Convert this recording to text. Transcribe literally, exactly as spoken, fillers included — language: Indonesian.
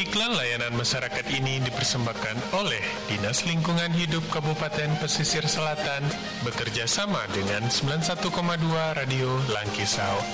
Iklan layanan masyarakat ini dipersembahkan oleh Dinas Lingkungan Hidup Kabupaten Pesisir Selatan bekerja sama dengan sembilan puluh satu koma dua Radio Langkisau.